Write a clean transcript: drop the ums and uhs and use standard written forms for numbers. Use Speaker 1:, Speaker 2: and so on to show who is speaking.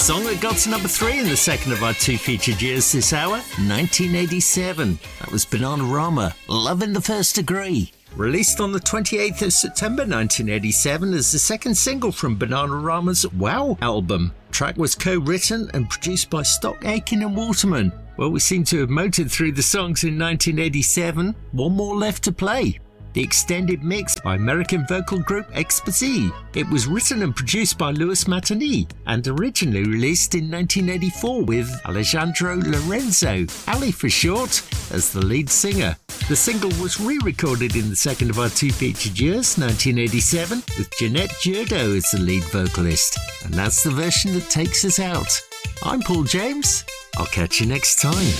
Speaker 1: song that got to number 3 in the second of our 2 featured years this hour, 1987. That was Bananarama, Love in the First Degree. Released on the 28th of September 1987 as the second single from Bananarama's Wow album. The track was co-written and produced by Stock Aitken and Waterman. Well, we seem to have motored through the songs in 1987. One more left to play. The extended mix by American vocal group Expose. It was written and produced by Louis Matani and originally released in 1984 with Alejandro Lorenzo, Ali for short, as the lead singer. The single was re-recorded in the second of our 2 featured years, 1987, with Jeanette Jurdo as the lead vocalist. And that's the version that takes us out. I'm Paul James. I'll catch you next time.